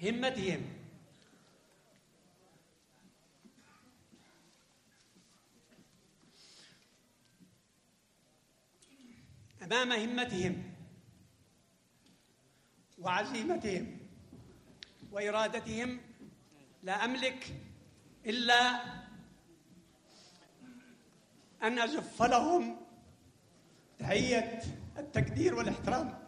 همتهم. أمام همتهم وعزيمتهم وإرادتهم لا أملك إلا أن أزف لهم تحية التقدير والاحترام.